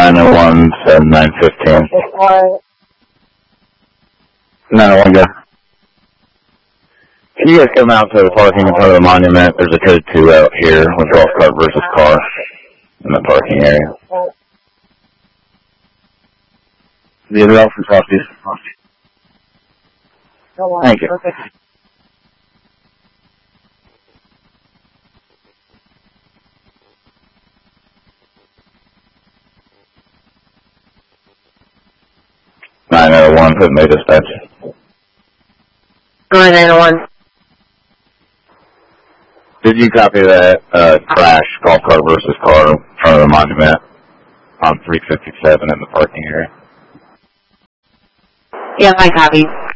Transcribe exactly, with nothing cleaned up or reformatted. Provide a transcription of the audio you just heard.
nine oh one said nine fifteen. nine oh one, go. Can you guys come out to the parking in front of the monument? There's a code two out here with golf cart versus car in the parking area. The other officer copies. Thank you. nine oh one, put me dispatch. nine oh one. Did you copy that uh, crash golf cart versus car in front of the monument on three fifty-seven in the parking area? Yeah, I copy.